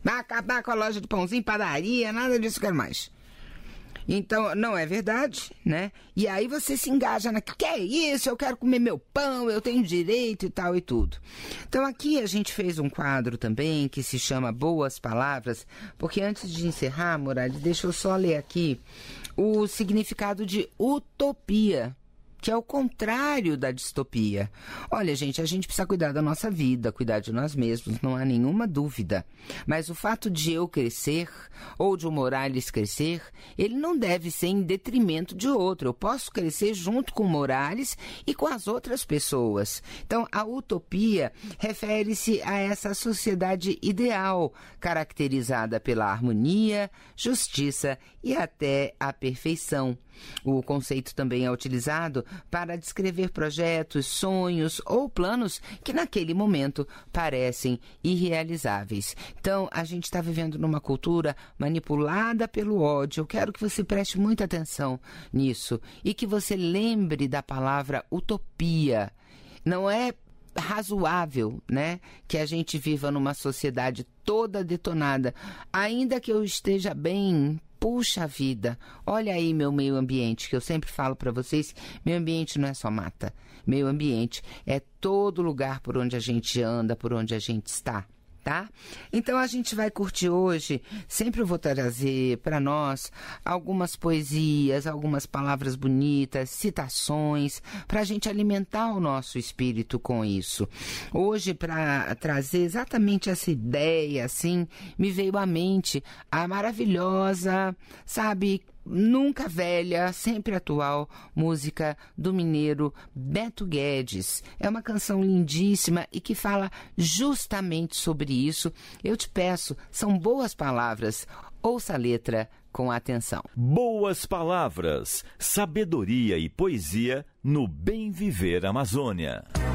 Vai acabar com a loja de pãozinho, padaria, nada disso eu quero mais. Então, não é verdade, né? E aí você se engaja na... Que é isso? Eu quero comer meu pão, eu tenho direito e tal e tudo. Então, aqui a gente fez um quadro também que se chama Boas Palavras, porque antes de encerrar, Morales, deixa eu só ler aqui o significado de utopia, que é o contrário da distopia. Olha, gente, a gente precisa cuidar da nossa vida, cuidar de nós mesmos, não há nenhuma dúvida. Mas o fato de eu crescer, ou de o Morales crescer, ele não deve ser em detrimento de outro. Eu posso crescer junto com o Morales e com as outras pessoas. Então, a utopia refere-se a essa sociedade ideal, caracterizada pela harmonia, justiça e até a perfeição. O conceito também é utilizado para descrever projetos, sonhos ou planos que naquele momento parecem irrealizáveis. Então, a gente está vivendo numa cultura manipulada pelo ódio. Eu quero que você preste muita atenção nisso e que você lembre da palavra utopia. Não é razoável, né, que a gente viva numa sociedade toda detonada. Ainda que eu esteja bem... Puxa vida, olha aí meu meio ambiente, que eu sempre falo para vocês, meio ambiente não é só mata, meio ambiente é todo lugar por onde a gente anda, por onde a gente está, tá? Então a gente vai curtir hoje, sempre eu vou trazer para nós algumas poesias, algumas palavras bonitas, citações, para a gente alimentar o nosso espírito com isso. Hoje, para trazer exatamente essa ideia, assim, me veio à mente a maravilhosa, sabe, nunca velha, sempre atual, música do mineiro Beto Guedes. É uma canção lindíssima e que fala justamente sobre isso. Eu te peço, são boas palavras. Ouça a letra com atenção. Boas palavras, sabedoria e poesia no Bem Viver Amazônia.